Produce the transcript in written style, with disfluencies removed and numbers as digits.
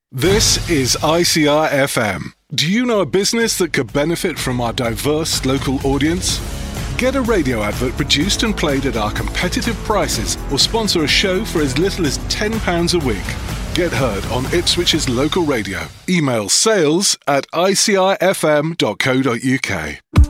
This is ICR FM. Do you know a business that could benefit from our diverse local audience? Get a radio advert produced and played at our competitive prices or sponsor a show for as little as £10 a week. Get heard on Ipswich's local radio. Email sales@icrfm.co.uk.